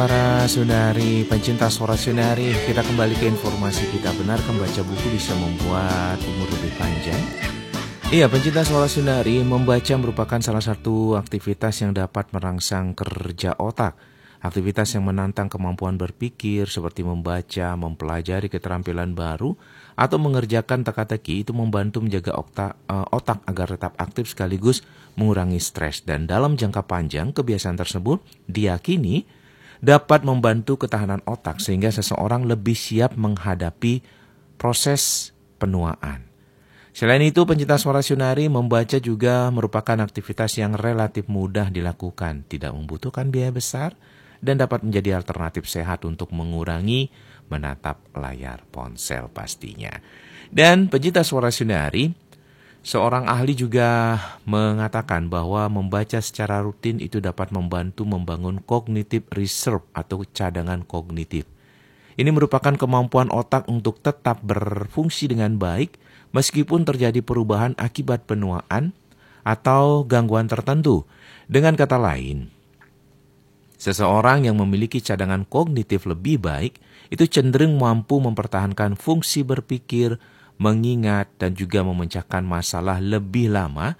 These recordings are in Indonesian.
Para Sunari, pencinta suara Sunari, kita kembali ke informasi kita. Benarkah membaca buku bisa membuat umur lebih panjang? Iya, pencinta suara Sunari, membaca merupakan salah satu aktivitas yang dapat merangsang kerja otak. Aktivitas yang menantang kemampuan berpikir seperti membaca, mempelajari keterampilan baru, atau mengerjakan teka-teki itu membantu menjaga otak agar tetap aktif sekaligus mengurangi stres. Dan dalam jangka panjang, kebiasaan tersebut diyakini dapat membantu ketahanan otak sehingga seseorang lebih siap menghadapi proses penuaan. Selain itu, pencinta suara Sunari, membaca juga merupakan aktivitas yang relatif mudah dilakukan, tidak membutuhkan biaya besar, dan dapat menjadi alternatif sehat untuk mengurangi menatap layar ponsel pastinya. Dan pencinta suara Sunari, seorang ahli juga mengatakan bahwa membaca secara rutin itu dapat membantu membangun cognitive reserve atau cadangan kognitif. Ini merupakan kemampuan otak untuk tetap berfungsi dengan baik meskipun terjadi perubahan akibat penuaan atau gangguan tertentu. Dengan kata lain, seseorang yang memiliki cadangan kognitif lebih baik itu cenderung mampu mempertahankan fungsi berpikir, mengingat, dan juga memecahkan masalah lebih lama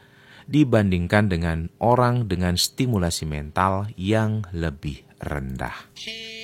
dibandingkan dengan orang dengan stimulasi mental yang lebih rendah.